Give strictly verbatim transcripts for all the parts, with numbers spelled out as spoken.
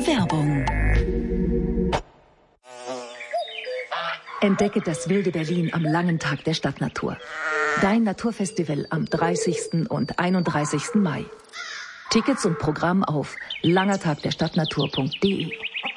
Werbung. Entdecke das wilde Berlin am langen Tag der Stadtnatur. Dein Naturfestival am dreißigsten und einunddreißigsten Mai. Tickets und Programm auf langertagderstadtnatur punkt de.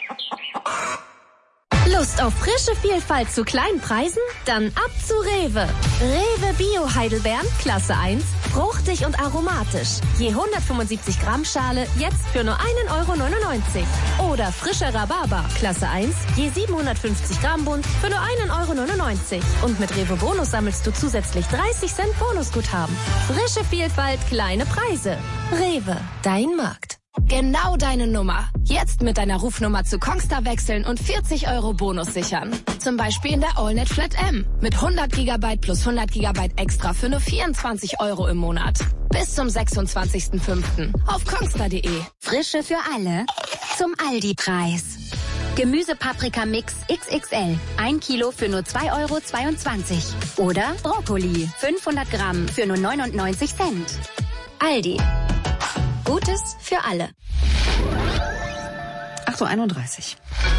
Lust auf frische Vielfalt zu kleinen Preisen? Dann ab zu Rewe. Rewe Bio Heidelbeeren, Klasse eins, fruchtig und aromatisch. Je hundertfünfundsiebzig Gramm Schale, jetzt für nur einen Euro neunundneunzig. Oder frischer Rhabarber, Klasse eins, je siebenhundertfünfzig Gramm Bund, für nur einen Euro neunundneunzig. Und mit Rewe Bonus sammelst du zusätzlich dreißig Cent Bonusguthaben. Frische Vielfalt, kleine Preise. Rewe, dein Markt. Genau deine Nummer. Jetzt mit deiner Rufnummer zu Kongstar wechseln und vierzig Euro Bonus sichern. Zum Beispiel in der AllNet Flat M. Mit hundert Gigabyte plus hundert Gigabyte extra für nur vierundzwanzig Euro im Monat. Bis zum sechsundzwanzigsten fünften auf kongstar punkt de. Frische für alle zum Aldi-Preis. Gemüsepaprika-Mix X X L. Ein Kilo für nur zwei Euro zweiundzwanzig. Oder Brokkoli. fünfhundert Gramm für nur neunundneunzig Cent. Aldi. Gutes für alle. acht Uhr einunddreißig.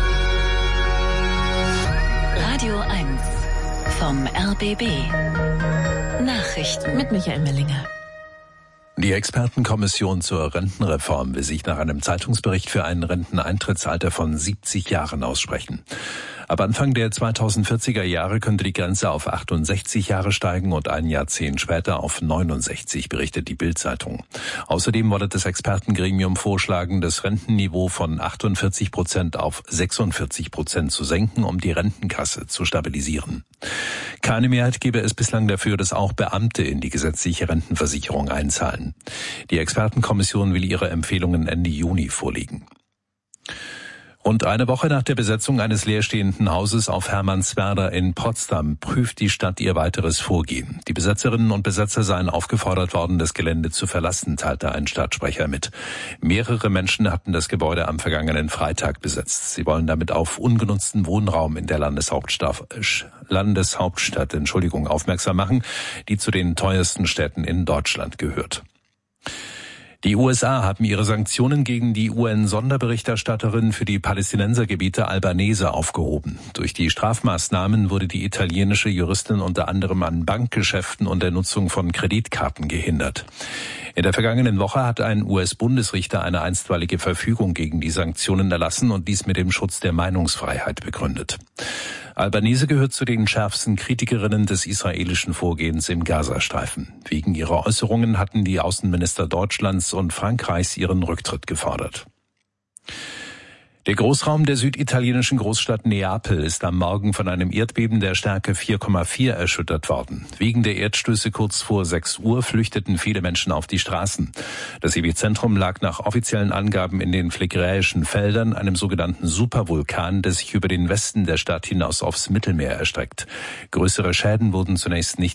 Radio eins vom R B B. Nachrichten Mit Michael Mellinger. Die Expertenkommission zur Rentenreform will sich nach einem Zeitungsbericht für ein Renteneintrittsalter von siebzig Jahren aussprechen. Ab Anfang der zweitausendvierziger Jahre könnte die Grenze auf achtundsechzig Jahre steigen und ein Jahrzehnt später auf neunundsechzig, berichtet die Bild-Zeitung. Außerdem wolle das Expertengremium vorschlagen, das Rentenniveau von achtundvierzig Prozent auf sechsundvierzig Prozent zu senken, um die Rentenkasse zu stabilisieren. Keine Mehrheit gebe es bislang dafür, dass auch Beamte in die gesetzliche Rentenversicherung einzahlen. Die Expertenkommission will ihre Empfehlungen Ende Juni vorlegen. Rund eine Woche nach der Besetzung eines leerstehenden Hauses auf Hermannswerder in Potsdam prüft die Stadt ihr weiteres Vorgehen. Die Besetzerinnen und Besetzer seien aufgefordert worden, das Gelände zu verlassen, teilte ein Stadtsprecher mit. Mehrere Menschen hatten das Gebäude am vergangenen Freitag besetzt. Sie wollen damit auf ungenutzten Wohnraum in der Landeshauptstadt, Landeshauptstadt Entschuldigung, aufmerksam machen, die zu den teuersten Städten in Deutschland gehört. Die U S A haben ihre Sanktionen gegen die U N-Sonderberichterstatterin für die Palästinensergebiete Albanese aufgehoben. Durch die Strafmaßnahmen wurde die italienische Juristin unter anderem an Bankgeschäften und der Nutzung von Kreditkarten gehindert. In der vergangenen Woche hat ein U S-Bundesrichter eine einstweilige Verfügung gegen die Sanktionen erlassen und dies mit dem Schutz der Meinungsfreiheit begründet. Albanese gehört zu den schärfsten Kritikerinnen des israelischen Vorgehens im Gazastreifen. Wegen ihrer Äußerungen hatten die Außenminister Deutschlands und Frankreichs ihren Rücktritt gefordert. Der Großraum der süditalienischen Großstadt Neapel ist am Morgen von einem Erdbeben der Stärke vier Komma vier erschüttert worden. Wegen der Erdstöße kurz vor sechs Uhr flüchteten viele Menschen auf die Straßen. Das Epizentrum lag nach offiziellen Angaben in den Phlegräischen Feldern, einem sogenannten Supervulkan, der sich über den Westen der Stadt hinaus aufs Mittelmeer erstreckt. Größere Schäden wurden zunächst nicht